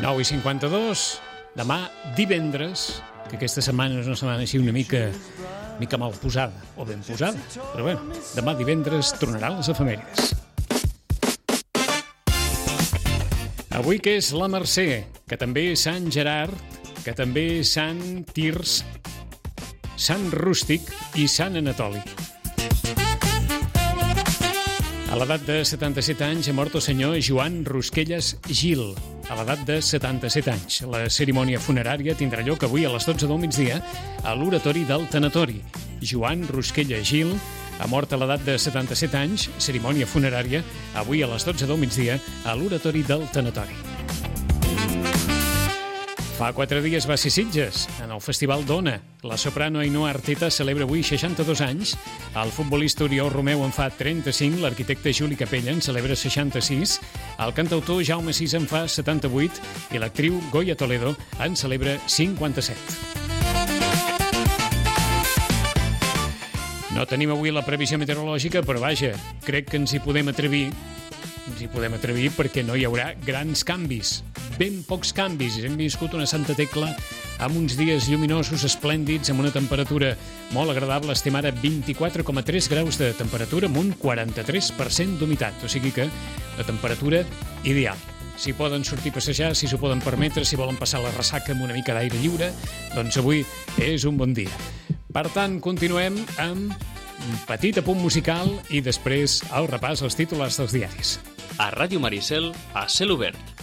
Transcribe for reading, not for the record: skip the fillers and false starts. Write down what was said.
9:52, demà divendres, que aquesta setmana és una setmana així una mica mal posada, o ben posada, però bé, demà divendres tornaran les efemèrides. Avui que és la Mercè, que també és Sant Gerard, que també és Sant Tirs, Sant Rústic i Sant Anatoli. A l'edat de 77 anys ha mort el senyor Joan Rusquelles Gil, a l'edat de 77 anys. La cerimònia funerària tindrà lloc avui a les 12 del migdia a l'oratori del Tanatori. Joan Rusquelles Gil ha mort a l'edat de 77 anys, cerimònia funerària avui a les 12 del migdia a l'oratori del Tanatori. Fa 4 dies va ser Sitges, en el Festival d'Ona. La soprano Ainhoa Arteta celebra avui 62 anys, el futbolista Oriol Romeu en fa 35, l'arquitecte Juli Capella en celebra 66, el cantautor Jaume Sis en fa 78 i l'actriu Goya Toledo en celebra 57. No tenim avui la previsió meteorològica, però vaja, crec que ens hi podem atrevir perquè no hi haurà grans canvis, ben pocs canvis. Hem viscut una Santa Tecla amb uns dies lluminosos, esplèndids, amb una temperatura molt agradable. Estem ara a 24,3 graus de temperatura amb un 43% d'humitat, o sigui que la temperatura ideal. Si poden sortir a passejar, si s'ho poden permetre, si volen passar la ressaca amb una mica d'aire lliure, doncs avui és un bon dia. Per tant, continuem amb un petit apunt musical i després el repàs als titulars dels diaris. A Ràdio Maricel, a cel obert.